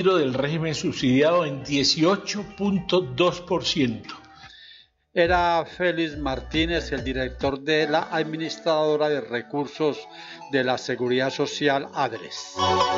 litro del régimen subsidiado en 18.2%. Era Félix Martínez, el director de la Administradora de Recursos de la Seguridad Social, ADRES.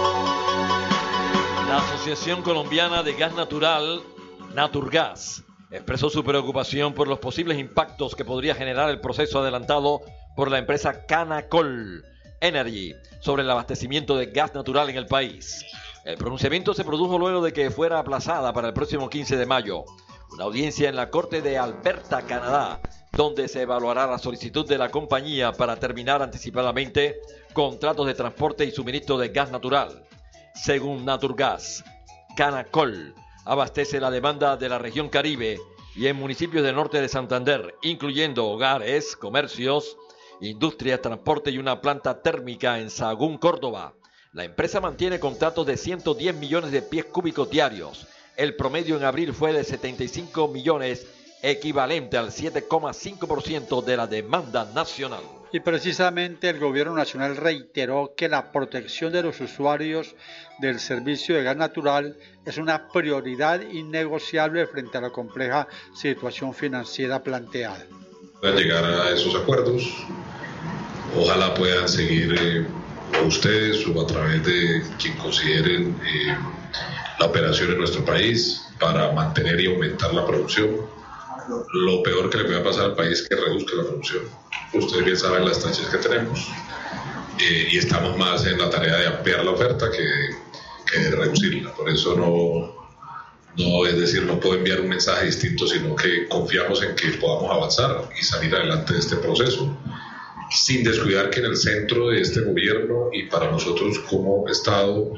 La Asociación Colombiana de Gas Natural, Naturgas, expresó su preocupación por los posibles impactos que podría generar el proceso adelantado por la empresa Canacol Energy sobre el abastecimiento de gas natural en el país. El pronunciamiento se produjo luego de que fuera aplazada para el próximo 15 de mayo una audiencia en la Corte de Alberta, Canadá, donde se evaluará la solicitud de la compañía para terminar anticipadamente contratos de transporte y suministro de gas natural. Según Naturgas, Canacol abastece la demanda de la región Caribe y en municipios del norte de Santander, incluyendo hogares, comercios, industria, transporte y una planta térmica en Sahagún, Córdoba. La empresa mantiene contratos de 110 millones de pies cúbicos diarios. El promedio en abril fue de 75 millones, equivalente al 7,5% de la demanda nacional. Y precisamente el gobierno nacional reiteró que la protección de los usuarios del servicio de gas natural es una prioridad innegociable frente a la compleja situación financiera planteada. Puedan llegar a esos acuerdos, ojalá puedan seguir o ustedes o a través de quien consideren la operación en nuestro país para mantener y aumentar la producción. Lo peor que le puede pasar al país es que reduzca la producción. Ustedes bien saben las taxas que tenemos y estamos más en la tarea de ampliar la oferta que de reducirla. Por eso no es decir, no puedo enviar un mensaje distinto, sino que confiamos en que podamos avanzar y salir adelante de este proceso, sin descuidar que en el centro de este gobierno y para nosotros como Estado,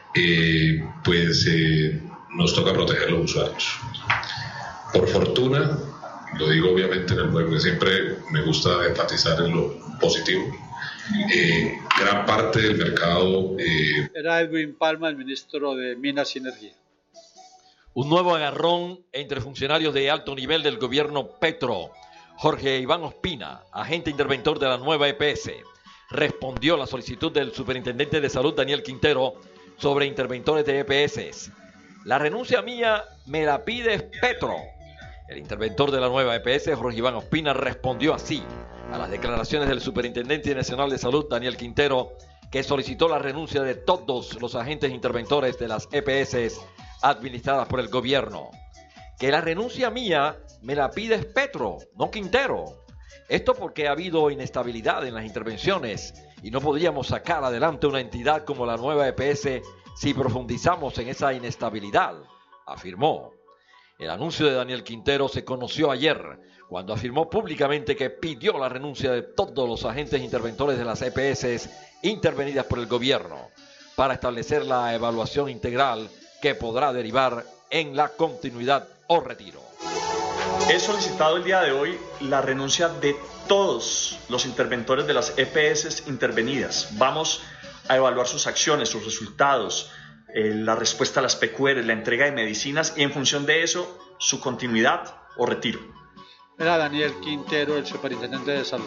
nos toca proteger a los usuarios. Por fortuna, lo digo obviamente en el pueblo, siempre me gusta enfatizar en lo positivo. Gran parte del mercado... Era Edwin Palma, el ministro de Minas y Energía. Un nuevo agarrón entre funcionarios de alto nivel del gobierno Petro. Jorge Iván Ospina, agente interventor de la nueva EPS, respondió a la solicitud del superintendente de salud Daniel Quintero sobre interventores de EPS. La renuncia mía me la pide Petro. El interventor de la nueva EPS, Jorge Iván Ospina, respondió así a las declaraciones del superintendente nacional de salud Daniel Quintero, que solicitó la renuncia de todos los agentes interventores de las EPS administradas por el gobierno. Que la renuncia mía me la pide Petro, no Quintero. Esto porque ha habido inestabilidad en las intervenciones y no podríamos sacar adelante una entidad como la nueva EPS si profundizamos en esa inestabilidad, afirmó. El anuncio de Daniel Quintero se conoció ayer, cuando afirmó públicamente que pidió la renuncia de todos los agentes interventores de las EPS intervenidas por el gobierno, para establecer la evaluación integral que podrá derivar en la continuidad o retiro. He solicitado el día de hoy la renuncia de todos los interventores de las EPS intervenidas. Vamos a evaluar sus acciones, sus resultados, la respuesta a las PQR, la entrega de medicinas y en función de eso, su continuidad o retiro. Era Daniel Quintero, el superintendente de salud.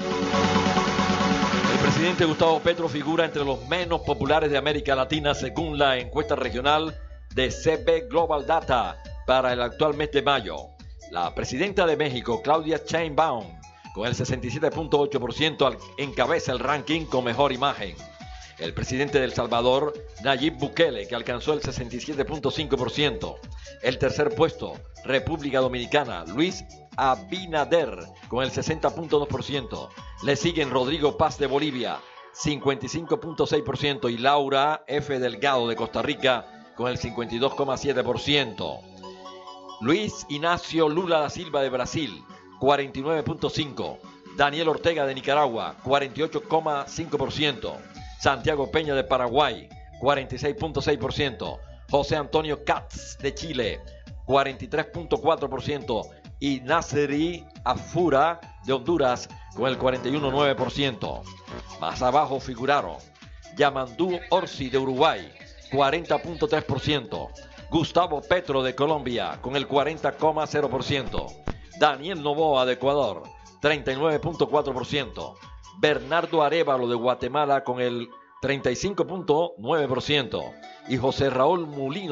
El presidente Gustavo Petro figura entre los menos populares de América Latina según la encuesta regional de CB Global Data para el actual mes de mayo. La presidenta de México, Claudia Sheinbaum, con el 67.8% encabeza el ranking con mejor imagen. El presidente de El Salvador, Nayib Bukele, que alcanzó el 67.5%. El tercer puesto, República Dominicana, Luis Abinader, con el 60.2%. Le siguen Rodrigo Paz de Bolivia, 55.6%, y Laura F. Delgado de Costa Rica, con el 52.7%. Luis Ignacio Lula da Silva de Brasil, 49.5%. Daniel Ortega de Nicaragua, 48.5%. Santiago Peña de Paraguay, 46.6%. José Antonio Katz de Chile, 43.4%. Y Nasseri Afura de Honduras, con el 41.9%. Más abajo figuraron Yamandú Orsi de Uruguay, 40.3%. Gustavo Petro de Colombia, con el 40.0%. Daniel Noboa de Ecuador, 39.4%. Bernardo Arévalo de Guatemala, con el 35.9%. Y José Raúl Mulino